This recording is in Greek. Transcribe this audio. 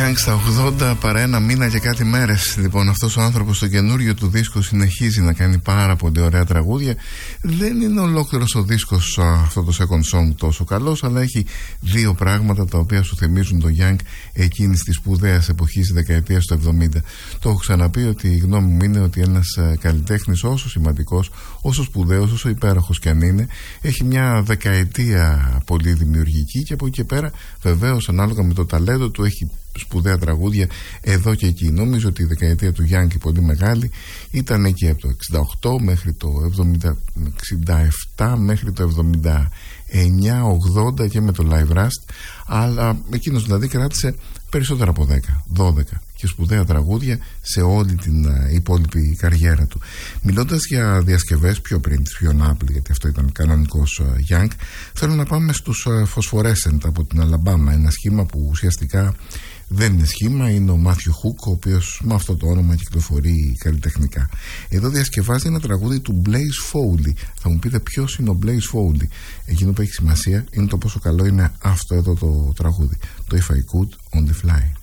Young στα 80 παρά ένα μήνα και κάτι μέρες. Λοιπόν, αυτός ο άνθρωπος στο καινούριο του δίσκο συνεχίζει να κάνει πάρα πολύ ωραία τραγούδια. Δεν είναι ολόκληρος ο δίσκος αυτό το second song τόσο καλός, αλλά έχει δύο πράγματα τα οποία σου θυμίζουν τον Young εκείνης της σπουδαίας εποχής της δεκαετίας του 70. Το έχω ξαναπεί ότι η γνώμη μου είναι ότι ένας καλλιτέχνης όσο σημαντικός, όσο σπουδαίος, όσο υπέροχος κι αν είναι, έχει μια δεκαετία πολύ δημιουργική και από εκεί και πέρα βεβαίως ανάλογα με το ταλέντο του έχει σπουδαία τραγούδια εδώ και εκεί. Νομίζω ότι η δεκαετία του Γιάνγκη πολύ μεγάλη ήταν εκεί από το 68 μέχρι το 67 μέχρι το 79-80 και με το Live Rust, αλλά εκείνος δηλαδή κράτησε περισσότερα από 10-12 και σπουδαία τραγούδια σε όλη την υπόλοιπη καριέρα του. Μιλώντας για διασκευές πιο πριν της Fiona Apple, γιατί αυτό ήταν κανονικός Young, θέλω να πάμε στους Phosphorescent από την Αλαμπάμα, ένα σχήμα που ουσιαστικά δεν είναι σχήμα, είναι ο Μάθιου Χουκ, ο οποίος με αυτό το όνομα κυκλοφορεί καλλιτεχνικά. Εδώ διασκευάζει ένα τραγούδι του Blaze Foley. Θα μου πείτε ποιος είναι ο Blaze Foley? Εκείνο που έχει σημασία είναι το πόσο καλό είναι αυτό εδώ το τραγούδι, το If I Could On The Fly.